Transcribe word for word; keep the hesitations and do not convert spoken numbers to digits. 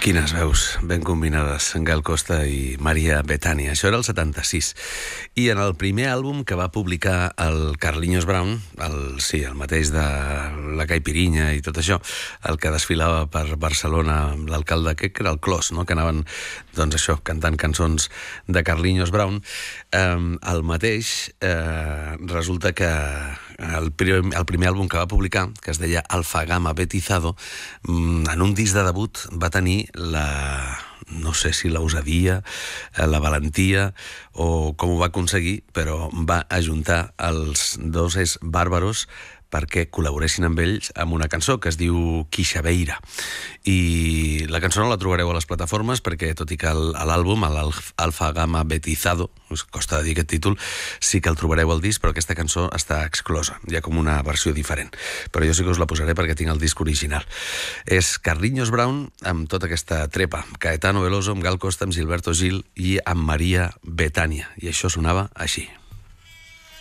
Quines veus ben combinades, Gal Costa i Maria Bethania. Això era el setanta-sis. I en el primer àlbum que va publicar el Carlinhos Brown, el, sí, el mateix de la Caipirinha i tot això, el que desfilava per Barcelona, l'alcalde, que era el Clos, no? Que anaven, doncs això, cantant cançons de Carlinhos Brown. Eh, el mateix, eh, resulta que el primer, el primer àlbum que va publicar, que es deia Alfagama Betizado, en un disc de debut va tenir la, no sé si l'osadia, la valentia o com ho va aconseguir, però va ajuntar els dos és bàrbaros perquè col·laboressin amb ells amb una cançó que es diu Quixabeira. I la cançó no la trobareu a les plataformes perquè, tot i que l'àlbum, l'Alfagama Betizado, us costa de dir aquest títol, sí que el trobareu al disc, però aquesta cançó està exclosa. Hi ha com una versió diferent. Però jo sí que us la posaré perquè tinc el disc original. És Carlinhos Brown amb tota aquesta trepa. Caetano Veloso, amb Gal Costa, amb Gilberto Gil i amb Maria Bethania. I això sonava així.